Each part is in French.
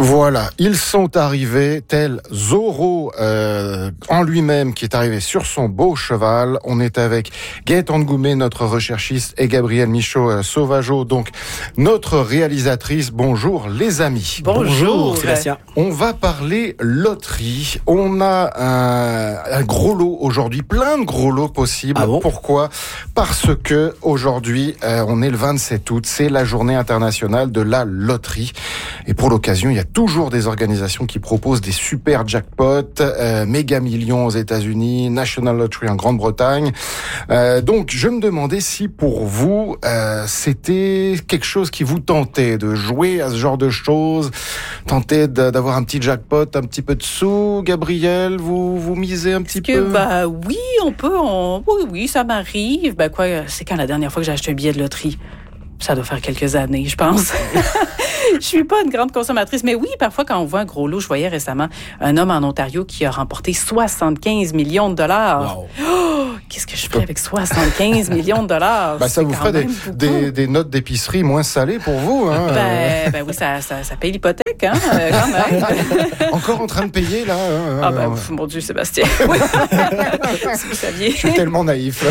Voilà, ils sont arrivés, tel Zorro en lui-même qui est arrivé sur son beau cheval. On est avec Gaëtan Ngoumet, notre recherchiste, et Gabrielle Michaud-Sauvageau, donc notre réalisatrice. Bonjour les amis. Bonjour Sébastien. On va parler loterie. On a un gros lot aujourd'hui, plein de gros lots possibles. Ah bon ? Pourquoi ? Parce que aujourd'hui, on est le 27 août, c'est la journée internationale de la loterie. Et pour l'occasion, il y a toujours des organisations qui proposent des super jackpots, méga millions aux États-Unis, National Lottery en Grande-Bretagne. Donc, je me demandais si pour vous, c'était quelque chose qui vous tentait de jouer à ce genre de choses, tenter d'avoir un petit jackpot, un petit peu de sous. Gabrielle, vous misez un petit peu? Oui, on peut. Oui, ça m'arrive. C'est quand la dernière fois que j'ai acheté un billet de loterie? Ça doit faire quelques années, je pense. Je suis pas une grande consommatrice, mais oui, parfois, quand on voit un gros lot, je voyais récemment un homme en Ontario qui a remporté 75 millions de dollars. Wow. Oh, qu'est-ce que je ferais avec 75 millions de dollars? Ça vous ferait des notes d'épicerie moins salées pour vous, hein? Oui, ça paye l'hypothèque, hein, quand même. Encore en train de payer, là? Mon Dieu, Sébastien. Oui. Si vous saviez. Je suis tellement naïf.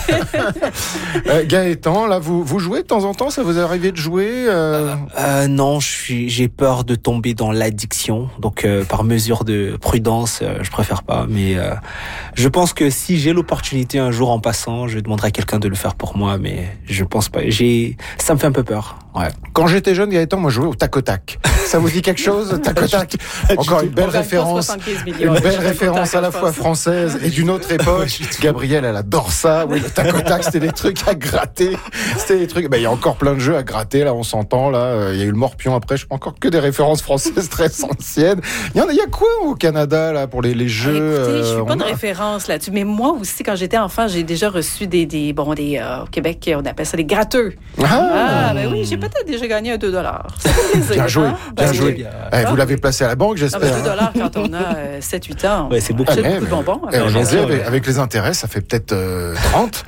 Gaëtan, là, vous jouez de temps en temps? Ça vous est arrivé de jouer? Non, j'ai peur de tomber dans l'addiction. Donc, par mesure de prudence, je préfère pas. Mais je pense que si j'ai l'opportunité un jour en passant, je demanderai à quelqu'un de le faire pour moi. Mais je pense pas. Ça me fait un peu peur. Ouais. Quand j'étais jeune, Gaëtan, moi, je jouais au tac-au-tac. Ça vous dit quelque chose? Tac-au-tac. Encore une belle référence. Une belle référence à la fois française et d'une autre époque. Gabrielle, elle adore ça. Oui, le tac-au-tac, c'était des trucs à gratter. C'était des trucs. Il y a encore plein de jeux à gratter. Là, on s'entend. Là, il y a eu le morpion. Après, je prends encore que des références françaises très anciennes. Il y a quoi au Canada là pour les jeux? Écoutez, je suis pas de référence là-dessus. Mais moi aussi, quand j'étais enfant, j'ai déjà reçu au Québec, on appelle ça des gratteux. Oui, j'ai peut-être déjà gagné un 2$. Ça fait plaisir. Bien joué. Bien joué. Vous l'avez placé à la banque, j'espère. 2$ quand on a 7-8 ans. Ouais, c'est beaucoup. De bonbons. Aujourd'hui, avec les intérêts, ça fait peut-être 30.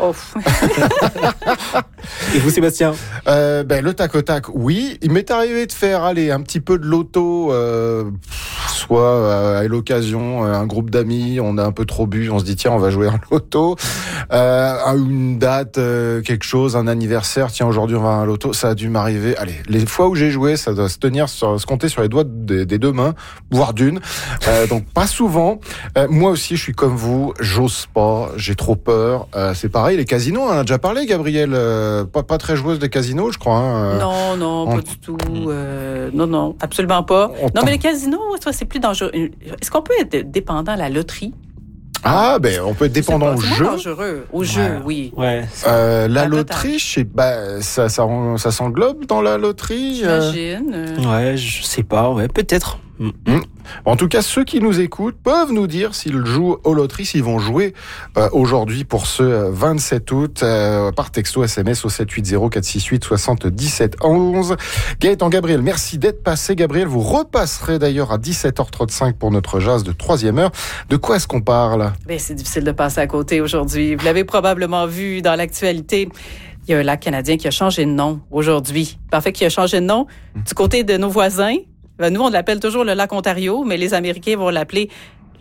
Et vous, Sébastien? Le tac-au-tac, oui. Il m'est arrivé de faire un petit peu de loto, soit à l'occasion, un groupe d'amis, on a un peu trop bu, on se dit tiens, on va jouer un loto. À une date, quelque chose, un anniversaire, tiens, aujourd'hui on va à un loto, ça a dû m'arriver. Allez, les fois où j'ai joué, ça doit se compter sur les doigts des deux mains, voire d'une. Donc pas souvent. Moi aussi, je suis comme vous, j'ose pas, j'ai trop peur. C'est pareil, les casinos, on en a déjà parlé, Gabrielle, pas très joueuse des casinos, je crois. Hein. Non, pas du tout. Non, absolument pas. Mais les casinos, c'est plus dangereux. Est-ce qu'on peut être dépendant à la loterie? On peut être dépendant au jeu. Dangereux. Au jeu, oui. Ouais. La loterie, ça s'englobe dans la loterie. J'imagine. Ouais, je sais pas. Ouais, peut-être. En tout cas, ceux qui nous écoutent peuvent nous dire s'ils jouent aux loteries, s'ils vont jouer aujourd'hui pour ce 27 août par texto SMS au 780 468 77 11. Gaëtan, Gabriel, merci d'être passé. Gabriel, vous repasserez d'ailleurs à 17h35 pour notre jazz de 3e heure. De quoi est-ce qu'on parle? C'est difficile de passer à côté aujourd'hui. Vous l'avez probablement vu dans l'actualité. Il y a un lac canadien qui a changé de nom aujourd'hui. Parfait, qui a changé de nom du côté de nos voisins. Nous, on l'appelle toujours le lac Ontario, mais les Américains vont l'appeler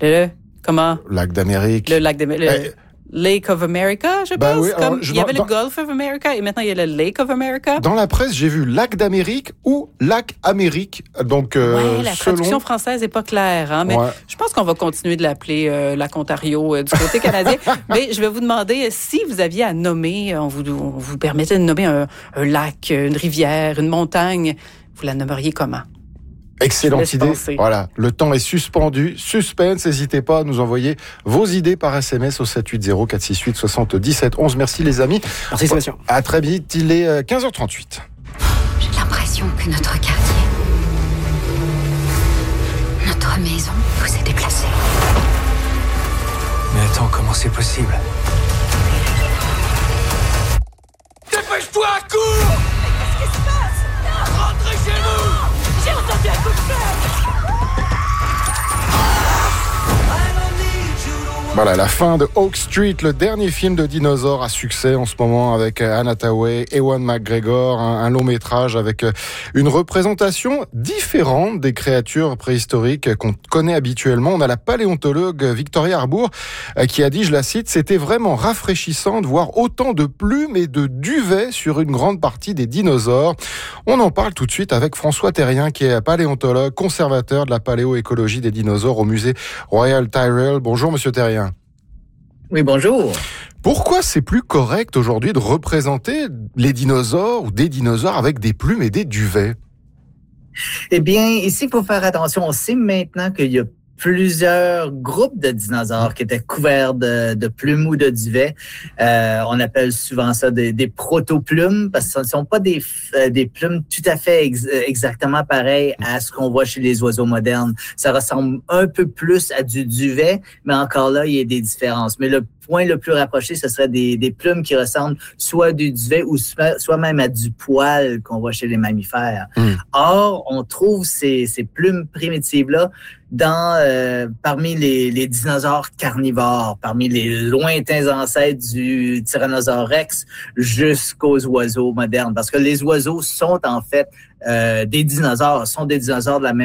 Lac d'Amérique. Le lac d'Amérique. Lake of America, je pense. Oui, il y avait le Gulf of America et maintenant il y a le Lake of America. Dans la presse, j'ai vu lac d'Amérique ou lac Amérique. Donc, la traduction française n'est pas claire, hein, mais je pense qu'on va continuer de l'appeler lac Ontario du côté canadien. Mais je vais vous demander si vous aviez à nommer, on vous permettait de nommer un lac, une rivière, une montagne, vous la nommeriez comment? Excellente idée. Voilà, le temps est suspendu. Suspense, n'hésitez pas à nous envoyer vos idées par SMS au 780 468 77 11. Merci les amis. Merci Sébastien. À très vite, il est 15h38. J'ai l'impression que notre quartier, notre maison vous est déplacée. Mais attends, comment c'est possible? Dépêche-toi, cours! Qu'est-ce qui se passe? Rentrez chez vous! J'ai entendu un coup de feu! Voilà, la fin de Oak Street, le dernier film de dinosaures à succès en ce moment avec Anne Hathaway, Ewan McGregor, un long métrage avec une représentation différente des créatures préhistoriques qu'on connaît habituellement. On a la paléontologue Victoria Harbour qui a dit, je la cite, « C'était vraiment rafraîchissant de voir autant de plumes et de duvets sur une grande partie des dinosaures. » On en parle tout de suite avec François Terrien qui est paléontologue, conservateur de la paléoécologie des dinosaures au musée Royal Tyrrell. Bonjour Monsieur Terrien. Oui, bonjour. Pourquoi c'est plus correct aujourd'hui de représenter les dinosaures ou des dinosaures avec des plumes et des duvets? Eh bien, ici, il faut faire attention. On sait maintenant qu'il y a plusieurs groupes de dinosaures qui étaient couverts de plumes ou de duvets. On appelle souvent ça des proto-plumes parce que ce ne sont pas des plumes tout à fait exactement pareilles à ce qu'on voit chez les oiseaux modernes. Ça ressemble un peu plus à du duvet, mais encore là, il y a des différences. Mais le point le plus rapproché, ce serait des plumes qui ressemblent soit à du duvet ou soit même à du poil qu'on voit chez les mammifères. Or, on trouve ces plumes primitives-là parmi les dinosaures carnivores, parmi les lointains ancêtres du Tyrannosaure Rex jusqu'aux oiseaux modernes. Parce que les oiseaux sont en fait des dinosaures de la même